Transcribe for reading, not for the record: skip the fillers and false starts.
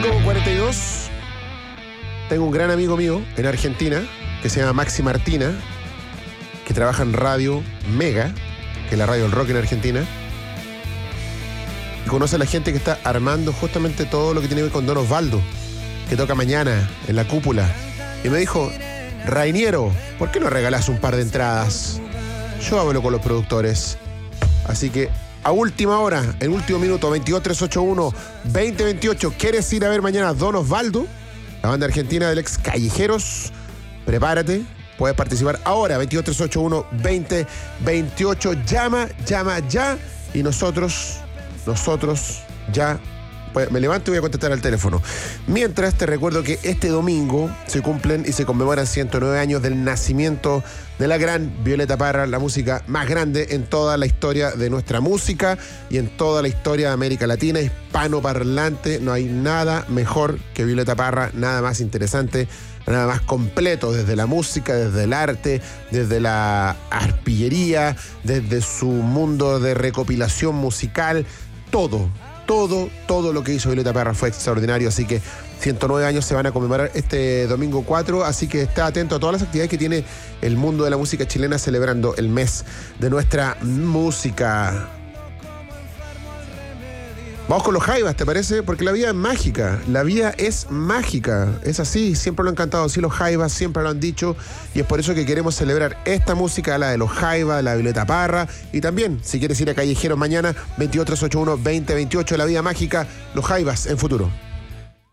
5:42. Tengo un gran amigo mío en Argentina que se llama Maxi Martina, que trabaja en Radio Mega, que es la radio del rock en Argentina. Y conoce a la gente que está armando justamente todo lo que tiene que ver con Don Osvaldo, que toca mañana en la Cúpula. Y me dijo: Rainiero, ¿por qué no regalás un par de entradas? Yo hablo con los productores. Así que a última hora, en último minuto, 22-381-2028, ¿quieres ir a ver mañana Don Osvaldo? La banda argentina del ex Callejeros. Prepárate, puedes participar ahora, 22-381-2028. Llama ya. Y nosotros ya, pues, me levanto y voy a contestar al teléfono. Mientras, te recuerdo que este domingo se cumplen y se conmemoran 109 años del nacimiento de la gran Violeta Parra, la música más grande en toda la historia de nuestra música y en toda la historia de América Latina, hispanoparlante. No hay nada mejor que Violeta Parra, nada más interesante, nada más completo, desde la música, desde el arte, desde la arpillería, desde su mundo de recopilación musical. Todo lo que hizo Violeta Parra fue extraordinario, así que 109 años se van a conmemorar este domingo 4, así que está atento a todas las actividades que tiene el mundo de la música chilena celebrando el mes de nuestra música. Vamos con los Jaivas, ¿te parece? Porque la vida es mágica, es así, siempre lo han cantado así los Jaivas, siempre lo han dicho, y es por eso que queremos celebrar esta música, la de los Jaivas, la de Violeta Parra, y también, si quieres ir a Callejeros mañana, 22-381-2028, la vida mágica, los Jaivas en Futuro.